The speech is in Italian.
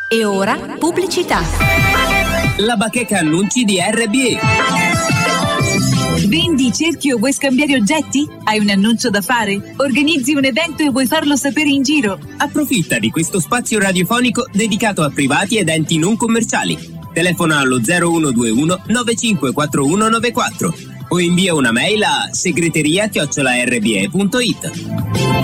E ora pubblicità. La bacheca annunci di RBE. Vendi, cerchi o vuoi scambiare oggetti? Hai un annuncio da fare? Organizzi un evento e vuoi farlo sapere in giro? Approfitta di questo spazio radiofonico dedicato a privati ed enti non commerciali. Telefona allo 0121 954194 o invia una mail a segreteria@rbe.it.